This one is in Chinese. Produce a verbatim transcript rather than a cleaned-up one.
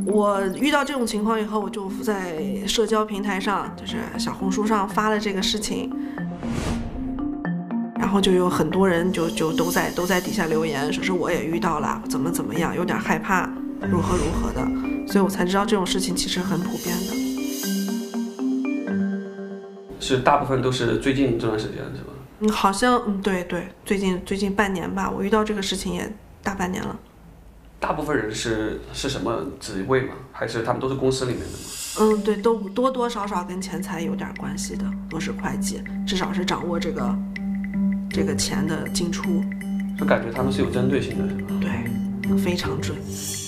我遇到这种情况以后，我就在社交平台上，就是小红书上发了这个事情，然后就有很多人就就都在都在底下留言，说是我也遇到了，怎么怎么样，有点害怕，如何如何的，所以我才知道这种事情其实很普遍的。 是大部分都是最近这段时间是吧？ 嗯，好像嗯，对对，最近最近半年吧，我遇到这个事情也大半年了。 大部分人是是什么职位吗？还是他们都是公司里面的吗？ 嗯，对，都多多少少跟钱财有点关系的，都是会计，至少是掌握这个这个钱的进出。 就感觉他们是有针对性的，是吧？ 对，非常准。